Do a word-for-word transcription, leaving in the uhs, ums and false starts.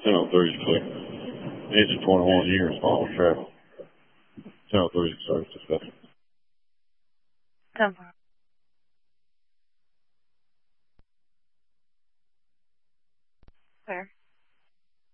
ten oh three, engine twenty-one years, all traffic. ten oh three, service discussion. ten four.